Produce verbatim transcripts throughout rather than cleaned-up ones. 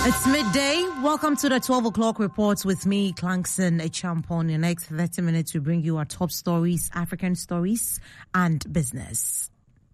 It's midday. Welcome to the twelve o'clock reports with me, Clankson Echampon. In the next thirty minutes, we bring you our top stories, African stories, and business.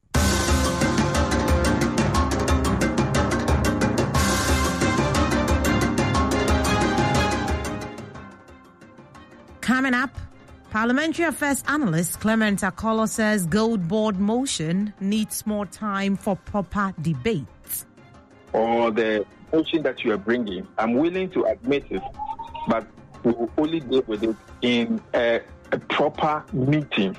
Coming up, Parliamentary Affairs Analyst Clement Akolo says Gold Board motion needs more time for proper debate. Or the motion that you are bringing, I'm willing to admit it, but we will only deal with it in a, a proper meeting.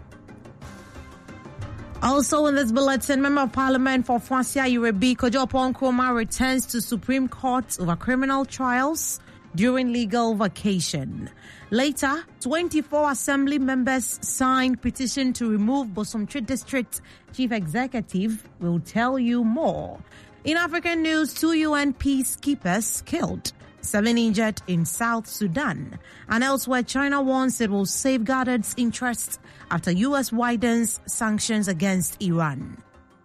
Also in this bulletin, Member of Parliament for Fwasia Yorubi Kojo Nkrumah returns to Supreme Court over criminal trials during legal vacation. Later, twenty-four Assembly members signed petition to remove Bosomtwe District Chief Executive. We'll tell you more. In African news, two U N peacekeepers killed, seven injured in South Sudan. And elsewhere, China warns it will safeguard its interests after U S widens sanctions against Iran.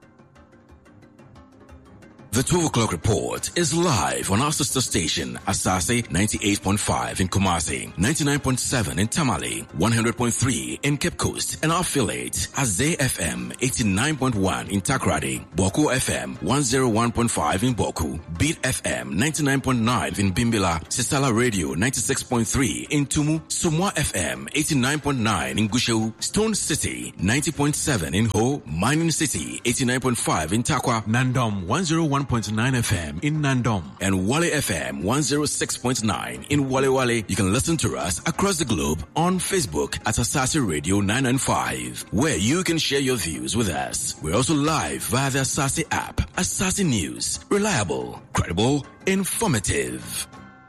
The twelve o'clock report is live on our sister station, Asase ninety-eight point five in Kumasi, ninety-nine point seven in Tamale, one hundred point three in Cape Coast, and our affiliate, Azay F M eighty-nine point one in Takrady, Boku F M one oh one point five in Boku, Beat F M ninety-nine point nine in Bimbila, Sisala Radio ninety-six point three in Tumu, Sumwa F M eighty-nine point nine in Gushewu, Stone City ninety point seven in Ho, Mining City eighty-nine point five in Takwa, Nandom one oh one point nine F M in Nandom, and Wale F M one oh six point nine in Wale Wale. You can listen to us across the globe on Facebook at Asase Radio nine ninety-five, where you can share your views with us. We're also live via the Asase app. Asase News, reliable, credible, informative.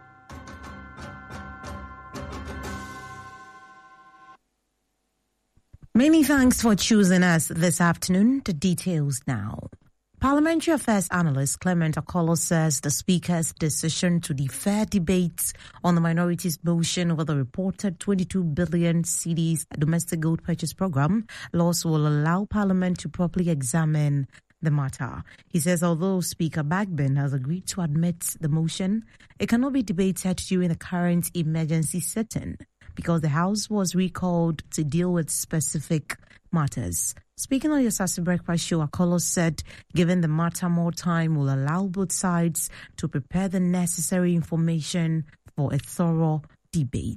Many thanks for choosing us this afternoon. The details now. Parliamentary Affairs Analyst Clement Akolo says the Speaker's decision to defer debates on the minorities' motion over the reported twenty-two billion cedis domestic gold purchase program laws will allow Parliament to properly examine the matter. He says although Speaker Bagbin has agreed to admit the motion, it cannot be debated during the current emergency sitting because the House was recalled to deal with specific matters. Speaking on the Asase Breakfast Show, Akolo said given the matter, more time will allow both sides to prepare the necessary information for a thorough debate.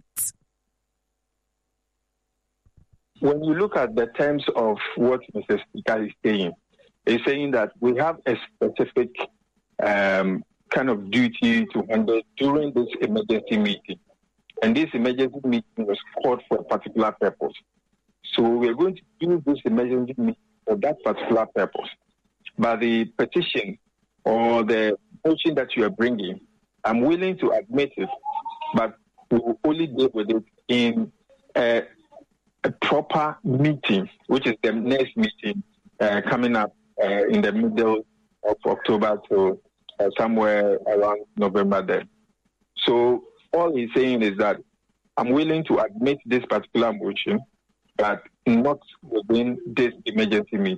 When you look at the terms of what Mister Speaker is saying, he's saying that we have a specific um, kind of duty to handle during this emergency meeting. And this emergency meeting was called for a particular purpose. So we're going to use this emergency meeting for that particular purpose. But the petition or the motion that you are bringing, I'm willing to admit it, but we will only deal with it in a, a proper meeting, which is the next meeting uh, coming up uh, in the middle of October to uh, somewhere around November then. So all he's saying is that I'm willing to admit this particular motion, but not within this emergency meeting.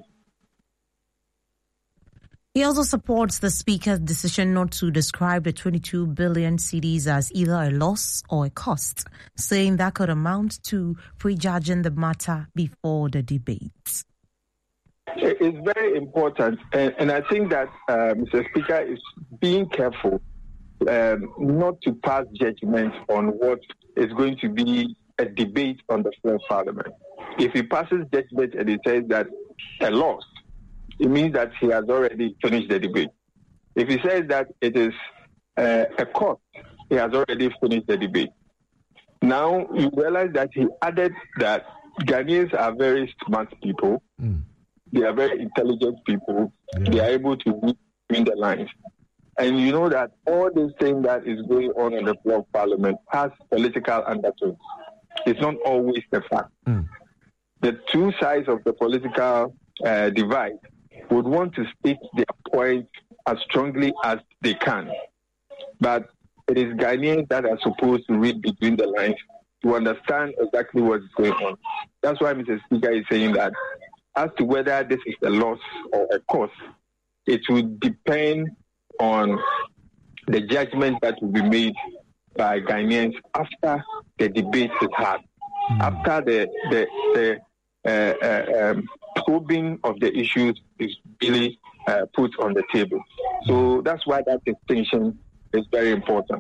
He also supports the Speaker's decision not to describe the twenty-two billion cedis as either a loss or a cost, saying that could amount to prejudging the matter before the debate. It's very important, and, and I think that uh, Mister Speaker is being careful um, not to pass judgment on what is going to be a debate on the floor of Parliament. If he passes judgment and he says that a loss, it means that he has already finished the debate. If he says that it is uh, a cost, he has already finished the debate. Now you realize that he added that Ghanaians are very smart people. Mm. They are very intelligent people. Yeah. They are able to read between the lines. And you know that all this thing that is going on in the floor of Parliament has political undertones. It's not always the fact. Mm. The two sides of the political uh, divide would want to state their point as strongly as they can. But it is Ghanaians that are supposed to read between the lines to understand exactly what is going on. That's why Mister Speaker is saying that as to whether this is a loss or a cost, it would depend on the judgment that will be made by Ghanaians after the debate is had, mm. after the the, the uh, uh, um, probing of the issues is really uh, put on the table. So that's why that distinction is very important.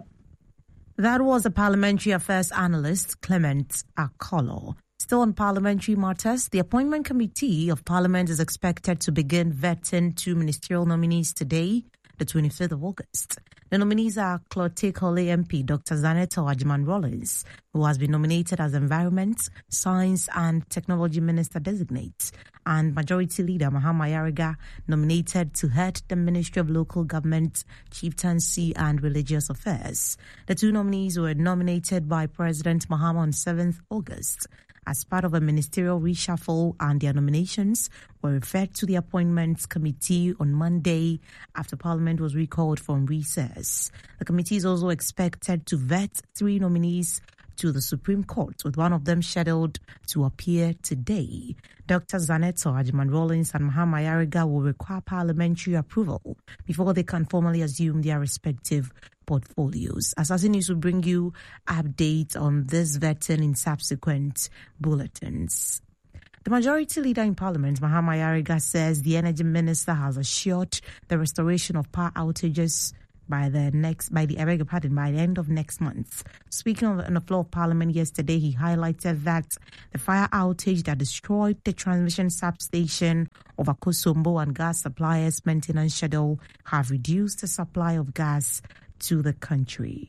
That was a parliamentary affairs analyst, Clement Akolo. Still on parliamentary matters, the Appointment Committee of Parliament is expected to begin vetting two ministerial nominees today, the twenty-fifth of August. The nominees are Clotilde M P Doctor Zaneto Agyemang-Rawlings, who has been nominated as Environment, Science and Technology Minister Designate, and Majority Leader Mahama Ayariga, nominated to head the Ministry of Local Government, Chieftaincy and Religious Affairs. The two nominees were nominated by President Mahama on seventh of August. As part of a ministerial reshuffle, and their nominations were referred to the Appointments Committee on Monday after Parliament was recalled from recess. The committee is also expected to vet three nominees to the Supreme Court, with one of them scheduled to appear today. Doctor Zaneto Agyemang-Rawlings and Mahama Ayariga will require parliamentary approval before they can formally assume their respective portfolios. Assassin News will bring you updates on this vetting in subsequent bulletins. The Majority Leader in Parliament, Mahama Ayariga, says the Energy Minister has assured the restoration of power outages by the next, by the, I beg your pardon, by the end of next month. Speaking on the, on the floor of Parliament yesterday, he highlighted that the fire outage that destroyed the transmission substation of Akosombo and gas suppliers' maintenance schedule have reduced the supply of gas to the country.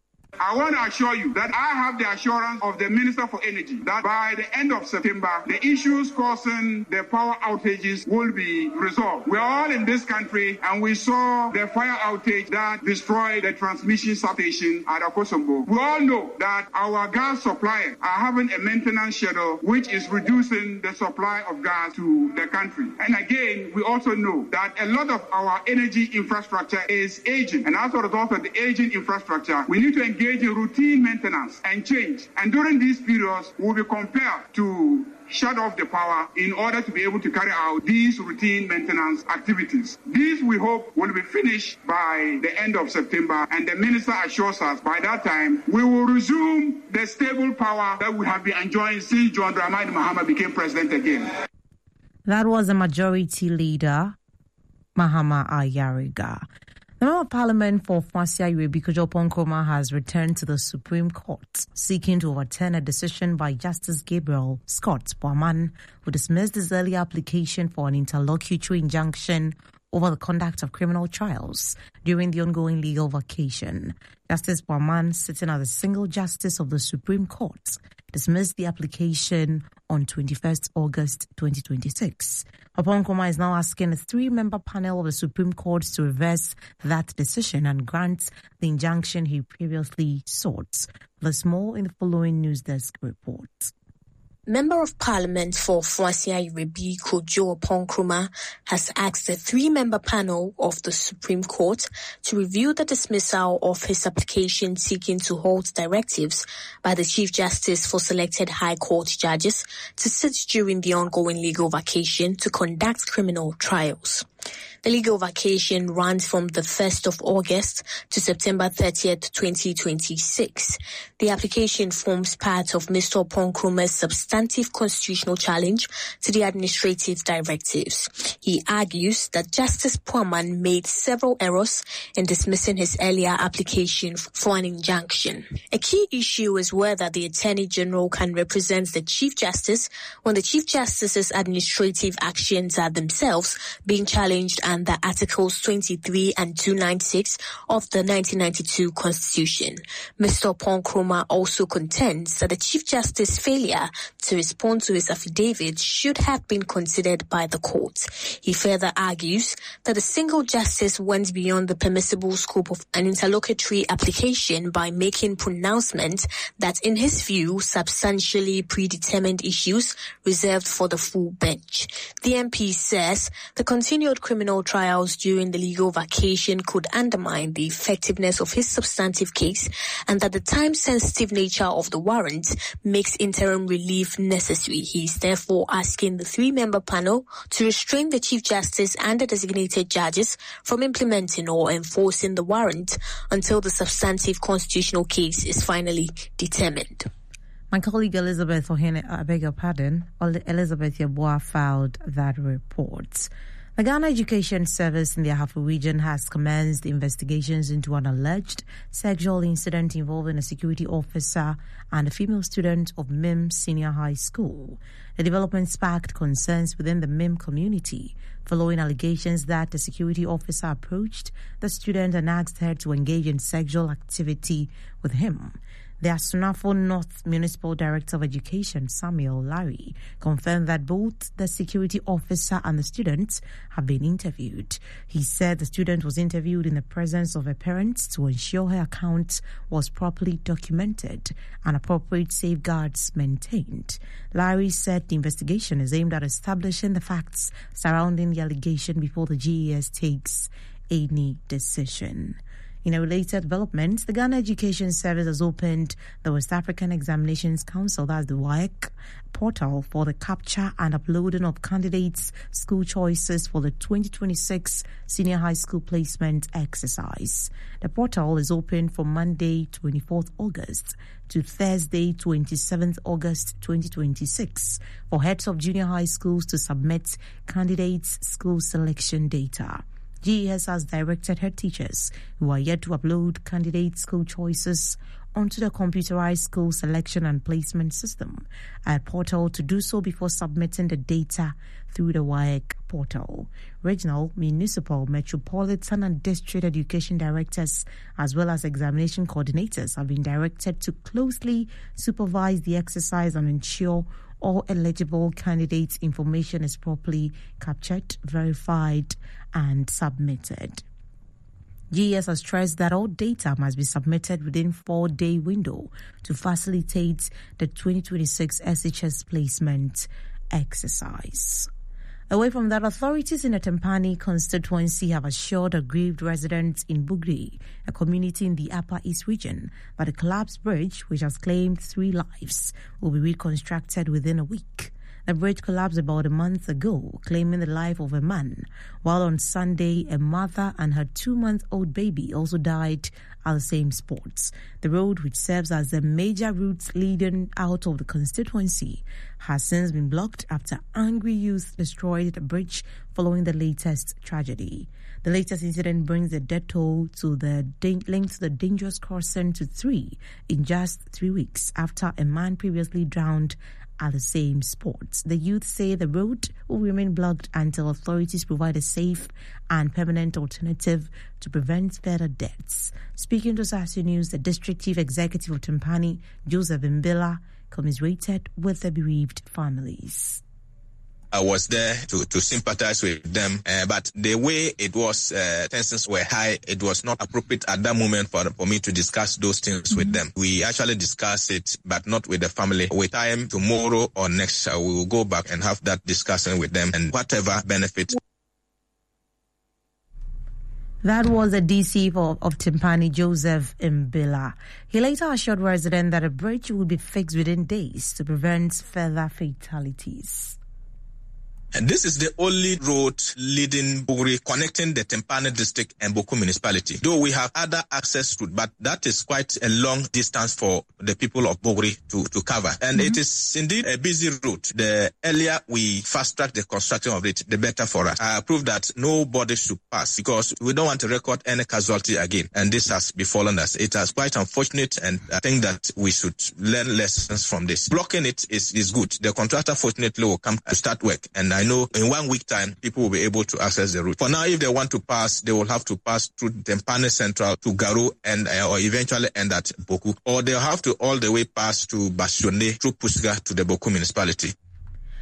I want to assure you that I have the assurance of the Minister for Energy that by the end of September, the issues causing the power outages will be resolved. We're all in this country and we saw the fire outage that destroyed the transmission substation at Akosombo. We all know that our gas suppliers are having a maintenance schedule which is reducing the supply of gas to the country. And again, we also know that a lot of our energy infrastructure is aging. And as a result of the aging infrastructure, we need to engage in routine maintenance and change. And during these periods, we'll be compelled to shut off the power in order to be able to carry out these routine maintenance activities. These, we hope, will be finished by the end of September, and the Minister assures us by that time, we will resume the stable power that we have been enjoying since John Dramani Mahama became president again. That was the Majority Leader, Mahama Ayariga. The Member of Parliament for Afuasia Iwebi Kojo Nkrumah has returned to the Supreme Court, seeking to overturn a decision by Justice Gabriel Scott Boaman, who dismissed his earlier application for an interlocutory injunction over the conduct of criminal trials during the ongoing legal vacation. Justice Boaman, sitting as a single justice of the Supreme Court, dismissed the application on twenty-first of August twenty twenty-six. Nkrumah is now asking a three-member panel of the Supreme Court to reverse that decision and grant the injunction he previously sought. There's more in the following News Desk report. Member of Parliament for Afuasia Iwebi Kojo Nkrumah has asked a three-member panel of the Supreme Court to review the dismissal of his application seeking to halt directives by the Chief Justice for selected High Court judges to sit during the ongoing legal vacation to conduct criminal trials. The legal vacation runs from the first of August to September thirtieth, twenty twenty-six. The application forms part of Mister Nkrumah's substantive constitutional challenge to the administrative directives. He argues that Justice Boaman made several errors in dismissing his earlier application for an injunction. A key issue is whether the Attorney General can represent the Chief Justice when the Chief Justice's administrative actions are themselves being challenged under Articles twenty-three and two ninety-six of the nineteen ninety-two Constitution. Mister Nkrumah also contends that the Chief Justice's failure to respond to his affidavit should have been considered by the court. He further argues that a single justice went beyond the permissible scope of an interlocutory application by making pronouncements that, in his view, substantially predetermined issues reserved for the full bench. The M P says the continued criminal criminal trials during the legal vacation could undermine the effectiveness of his substantive case, and that the time-sensitive nature of the warrant makes interim relief necessary. He is therefore asking the three-member panel to restrain the Chief Justice and the designated judges from implementing or enforcing the warrant until the substantive constitutional case is finally determined. My colleague Elizabeth Ohene, I beg your pardon, Elizabeth Yeboah filed that report. The Ghana Education Service in the Ahafo region has commenced investigations into an alleged sexual incident involving a security officer and a female student of M I M Senior High School. The development sparked concerns within the M I M community following allegations that the security officer approached the student and asked her to engage in sexual activity with him. The Asunafo North Municipal Director of Education, Samuel Larry, confirmed that both the security officer and the student have been interviewed. He said the student was interviewed in the presence of her parents to ensure her account was properly documented and appropriate safeguards maintained. Larry said the investigation is aimed at establishing the facts surrounding the allegation before the G E S takes any decision. In a related development, the Ghana Education Service has opened the West African Examinations Council, that's the W A E C, portal for the capture and uploading of candidates' school choices for the twenty twenty-six Senior High School Placement Exercise. The portal is open from Monday, twenty-fourth August to Thursday, twenty-seventh August twenty twenty-six for heads of junior high schools to submit candidates' school selection data. G E S has directed head teachers who are yet to upload candidate school choices onto the computerized school selection and placement system at portal to do so before submitting the data through the W A E C portal. Regional, municipal, metropolitan and district education directors as well as examination coordinators have been directed to closely supervise the exercise and ensure all eligible candidates' information is properly captured, verified, and submitted. G E S has stressed that all data must be submitted within four-day window to facilitate the twenty twenty-six S H S placement exercise. Away from that, authorities in the Tempani constituency have assured aggrieved residents in Bugri, a community in the Upper East region, that the collapsed bridge, which has claimed three lives, will be reconstructed within a week. The bridge collapsed about a month ago, claiming the life of a man, while on Sunday, a mother and her two-month-old baby also died at the same spot. The road, which serves as the major route leading out of the constituency, has since been blocked after angry youth destroyed the bridge following the latest tragedy. The latest incident brings the death toll to the linked to the dangerous crossing to three in just three weeks after a man previously drowned at the same spot. The youth say the road will remain blocked until authorities provide a safe and permanent alternative to prevent further deaths. Speaking to SASU News, the District Chief Executive of Tempani, Joseph Mbila, commiserated with the bereaved families. I was there to, to sympathize with them, uh, but the way it was, uh, tensions were high. It was not appropriate at that moment for, for me to discuss those things mm-hmm. with them. We actually discussed it, but not with the family. With time, tomorrow or next, uh, we will go back and have that discussion with them and whatever benefit. That was the D C of, of Tempani, Joseph Mbila. He later assured residents that a bridge will be fixed within days to prevent further fatalities. And this is the only road leading Bugri, connecting the Tempani district and Boku municipality. Though we have other access route, but that is quite a long distance for the people of Bugri to, to cover. And mm-hmm. it is indeed a busy route. The earlier we fast track the construction of it, the better for us. I approve that nobody should pass because we don't want to record any casualty again. And this has befallen us. It is quite unfortunate, and I think that we should learn lessons from this. Blocking it is, is good. The contractor fortunately will come to start work, and I I know in one week time, people will be able to access the route. For now, if they want to pass, they will have to pass through Tempani Central to Garu and uh, or eventually end at Boku. Or they'll have to all the way pass to Bashone through Pusga to the Boku municipality.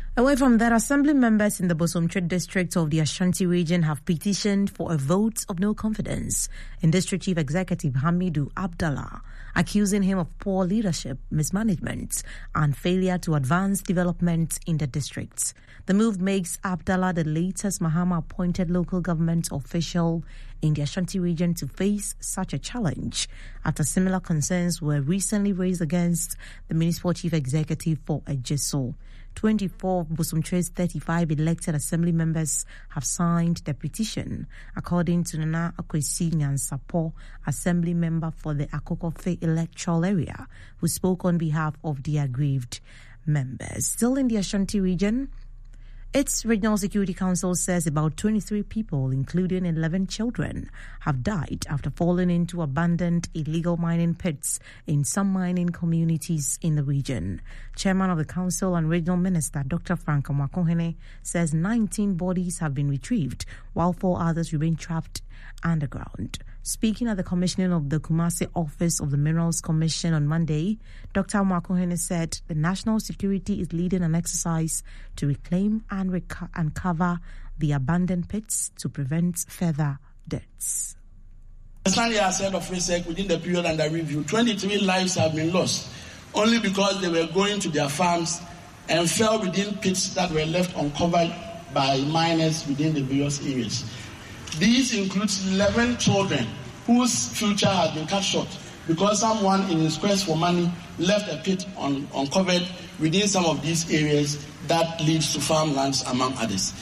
Away from that, Assembly members in the Bosomtwe district of the Ashanti region have petitioned for a vote of no confidence in District Chief Executive Hamidu Abdallah, accusing him of poor leadership, mismanagement, and failure to advance development in the district. The move makes Abdallah the latest Mahama-appointed local government official in the Ashanti region to face such a challenge after similar concerns were recently raised against the municipal chief executive for Ejiso. twenty-four of Bosomtwe's thirty-five elected assembly members have signed the petition, according to Nana Akwesi Nyansapo, assembly member for the Akokofe electoral area, who spoke on behalf of the aggrieved members. Still in the Ashanti region, its Regional Security Council says about twenty-three people, including eleven children, have died after falling into abandoned illegal mining pits in some mining communities in the region. Chairman of the Council and Regional Minister Doctor Frank Amoakohene says nineteen bodies have been retrieved, while four others remain trapped underground. Speaking at the commissioning of the Kumasi office of the Minerals Commission on Monday, Doctor Amoakohene said the national security is leading an exercise to reclaim and reco- uncover the abandoned pits to prevent further deaths. Stanley has said of research within the period under review, twenty-three lives have been lost only because they were going to their farms and fell within pits that were left uncovered by miners within the various areas. These include eleven children whose future has been cut short because someone in his quest for money left a pit un- uncovered within some of these areas that leads to farmlands, among others.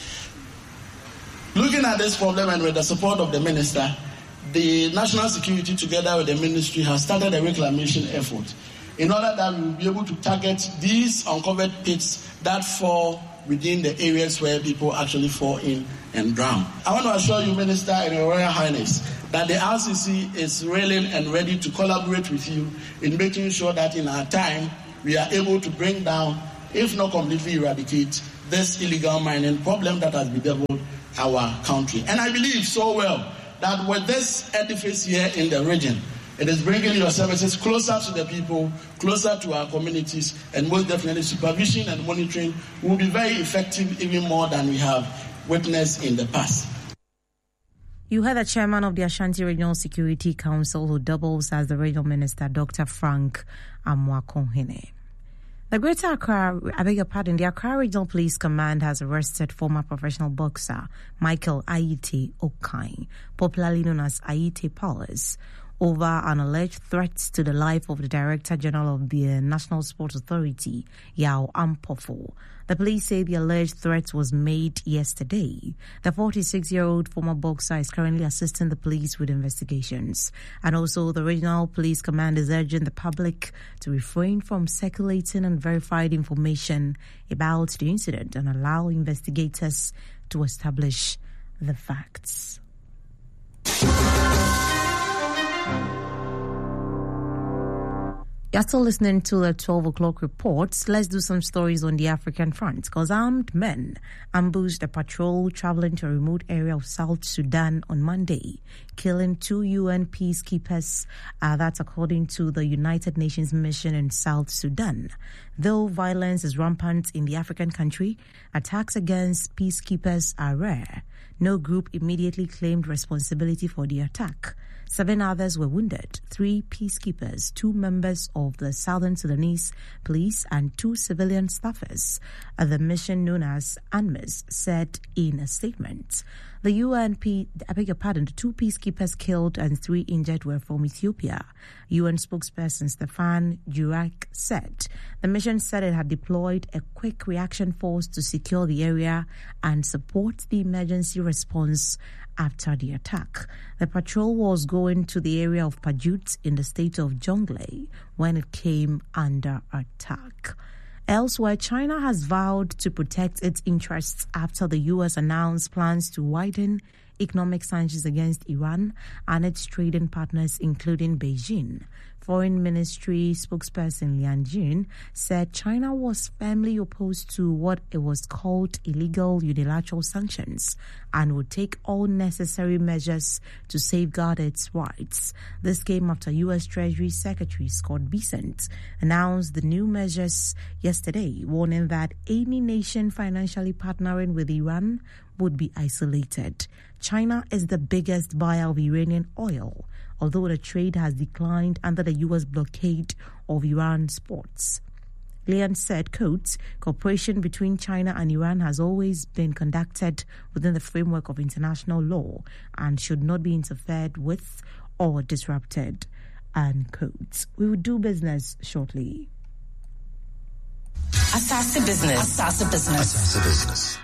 Looking at this problem and with the support of the minister, the national security together with the ministry has started a reclamation effort in order that we will be able to target these uncovered pits that fall within the areas where people actually fall in and drown. I want to assure you, Minister and Your Royal Highness, that the R C C is willing and ready to collaborate with you in making sure that in our time we are able to bring down, if not completely eradicate, this illegal mining problem that has bedeviled our country. And I believe so well that with this edifice here in the region, it is bringing your services closer to the people, closer to our communities, and most definitely supervision and monitoring will be very effective, even more than we have witnessed in the past. You heard the chairman of the Ashanti Regional Security Council, who doubles as the regional minister, Doctor Frank Amoakohene. The Greater Accra, I beg your pardon, the Accra Regional Police Command has arrested former professional boxer Michael Ayite Okai, popularly known as Ayite Powers, over an alleged threat to the life of the Director General of the National Sports Authority, Yao Ampofo. The police say the alleged threat was made yesterday. The forty-six-year-old former boxer is currently assisting the police with investigations. And also, the Regional Police Command is urging the public to refrain from circulating unverified information about the incident and allow investigators to establish the facts. You're still listening to the twelve o'clock reports. Let's do some stories on the African front, because armed men ambushed a patrol traveling to a remote area of South Sudan on Monday, killing two U N peacekeepers. Uh, that's according to the United Nations mission in South Sudan. Though violence is rampant in the African country, attacks against peacekeepers are rare. No group immediately claimed responsibility for the attack. Seven others were wounded, three peacekeepers, two members of the Southern Sudanese police, and two civilian staffers. The mission known as UNMISS said in a statement. The U N P, I beg your pardon, the two peacekeepers killed and three injured were from Ethiopia. U N spokesperson Stefan Dujarric said the mission said it had deployed a quick reaction force to secure the area and support the emergency response after the attack. The patrol was going to the area of Pajut in the state of Jonglei when it came under attack. Elsewhere, China has vowed to protect its interests after the U S announced plans to widen economic sanctions against Iran and its trading partners, including Beijing. Foreign Ministry spokesperson Lian Jun said China was firmly opposed to what it was called illegal unilateral sanctions and would take all necessary measures to safeguard its rights. This came after U S Treasury Secretary Scott Bessent announced the new measures yesterday, warning that any nation financially partnering with Iran would be isolated. China is the biggest buyer of Iranian oil, although the trade has declined under the U S blockade of Iran's ports. Lian said, quote, cooperation between China and Iran has always been conducted within the framework of international law and should not be interfered with or disrupted, unquote. We will do business shortly. Asasa Business. Asasa Business. Asasa Business.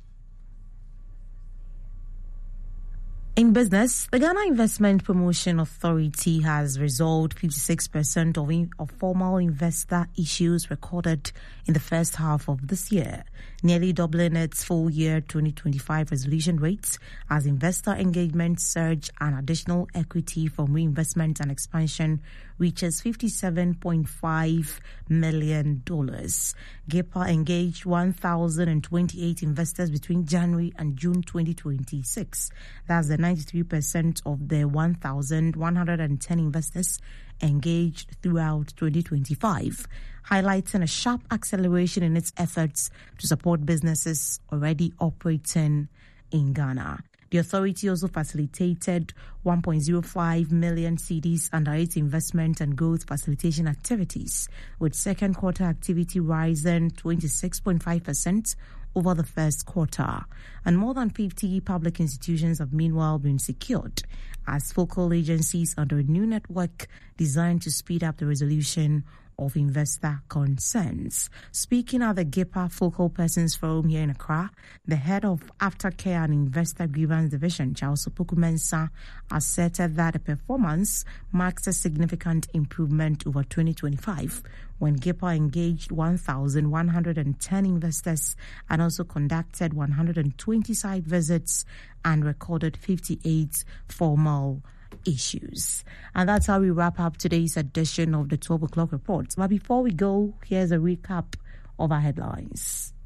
In business, the Ghana Investment Promotion Authority has resolved fifty-six percent of, in, of formal investor issues recorded in the first half of this year, nearly doubling its full year twenty twenty-five resolution rates as investor engagement surge and additional equity from reinvestment and expansion reaches fifty-seven point five million dollars. GIPA engaged one thousand twenty-eight investors between January and June twenty twenty-six. That's the ninety-three percent of the one thousand one hundred ten investors engaged throughout twenty twenty-five, highlighting a sharp acceleration in its efforts to support businesses already operating in Ghana. The authority also facilitated one point zero five million C Ds under its investment and growth facilitation activities, with second quarter activity rising twenty-six point five percent over the first quarter. And more than fifty public institutions have meanwhile been secured as focal agencies under a new network designed to speed up the resolution of investor concerns. Speaking at the GIPA Focal Persons Forum here in Accra, the head of Aftercare and Investor Grievance Division, Charles Opoku-Mensah, asserted that the performance marks a significant improvement over twenty twenty-five, when GIPA engaged one thousand one hundred ten investors and also conducted one hundred twenty site visits and recorded fifty-eight formal issues. And that's how we wrap up today's edition of the twelve o'clock report. But before we go, here's a recap of our headlines.